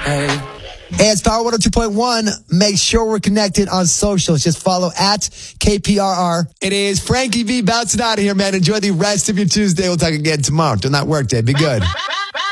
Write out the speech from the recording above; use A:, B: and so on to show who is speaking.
A: Hey, it's Power 102.1. Make sure we're connected on socials. Just follow at KPRR. It is Frankie V bouncing out of here, man. Enjoy the rest of your Tuesday. We'll talk again tomorrow. Do not work day. Be good.